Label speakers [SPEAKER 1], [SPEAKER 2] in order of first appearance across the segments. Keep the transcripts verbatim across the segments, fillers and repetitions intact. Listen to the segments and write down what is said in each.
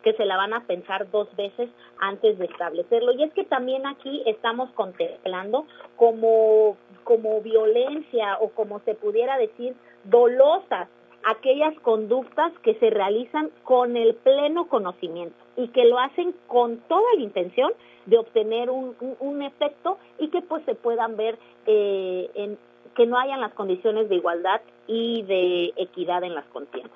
[SPEAKER 1] que se la van a pensar dos veces antes de establecerlo. Y es que también aquí estamos contemplando como, como violencia o como se pudiera decir dolosas aquellas conductas que se realizan con el pleno conocimiento y que lo hacen con toda la intención de obtener un, un, un efecto y que pues se puedan ver eh, en, que no hayan las condiciones de igualdad y de equidad en las contiendas.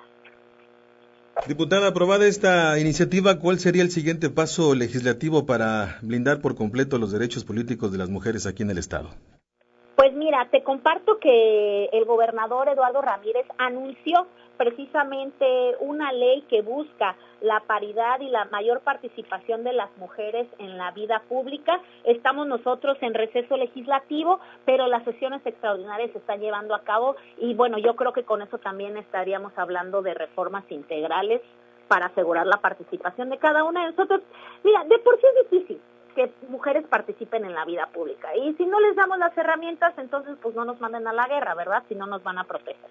[SPEAKER 2] Diputada, aprobada esta iniciativa, ¿cuál sería el siguiente paso legislativo para blindar por completo los derechos políticos de las mujeres aquí en el Estado?
[SPEAKER 1] Pues mira, te comparto que el gobernador Eduardo Ramírez anunció precisamente una ley que busca la paridad y la mayor participación de las mujeres en la vida pública. Estamos nosotros en receso legislativo, pero las sesiones extraordinarias se están llevando a cabo y bueno, yo creo que con eso también estaríamos hablando de reformas integrales para asegurar la participación de cada una de nosotros. Mira, de por sí es difícil que mujeres participen en la vida pública. Y si no les damos las herramientas, entonces pues no nos manden a la guerra, ¿verdad? Si no nos van a proteger.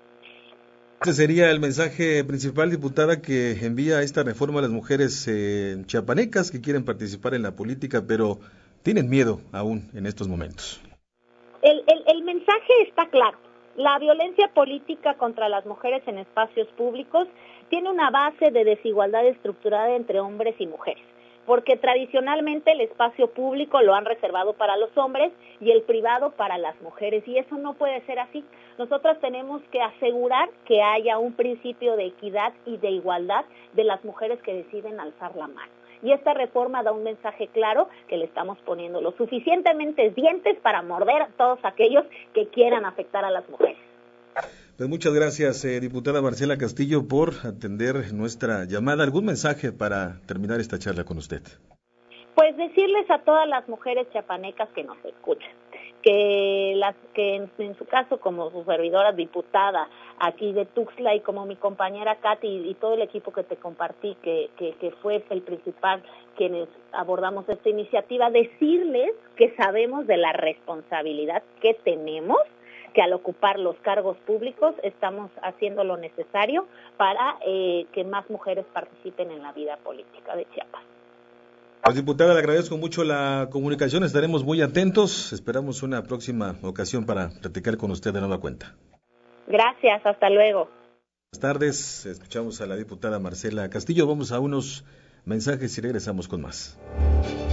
[SPEAKER 2] Ese sería el mensaje principal, diputada, que envía esta reforma a las mujeres eh, chiapanecas que quieren participar en la política, pero tienen miedo aún en estos momentos.
[SPEAKER 1] El, el, el mensaje está claro. La violencia política contra las mujeres en espacios públicos tiene una base de desigualdad estructurada entre hombres y mujeres, porque tradicionalmente el espacio público lo han reservado para los hombres y el privado para las mujeres, y eso no puede ser así. Nosotras tenemos que asegurar que haya un principio de equidad y de igualdad de las mujeres que deciden alzar la mano. Y esta reforma da un mensaje claro que le estamos poniendo los suficientemente dientes para morder a todos aquellos que quieran afectar a las mujeres.
[SPEAKER 2] Pues muchas gracias, eh, diputada Marcela Castillo, por atender nuestra llamada. ¿Algún mensaje para terminar esta charla con usted?
[SPEAKER 1] Pues decirles a todas las mujeres chiapanecas que nos escuchan, que las que en, en su caso como su servidora diputada aquí de Tuxtla y como mi compañera Katy y, y todo el equipo que te compartí, que, que, que fue el principal quienes abordamos esta iniciativa, decirles que sabemos de la responsabilidad que tenemos, que al ocupar los cargos públicos estamos haciendo lo necesario para eh, que más mujeres participen en la vida política de Chiapas.
[SPEAKER 2] Pues diputada, le agradezco mucho la comunicación, estaremos muy atentos, esperamos una próxima ocasión para platicar con usted de nueva cuenta.
[SPEAKER 1] Gracias, hasta luego.
[SPEAKER 2] Buenas tardes, escuchamos a la diputada Marcela Castillo, vamos a unos mensajes y regresamos con más.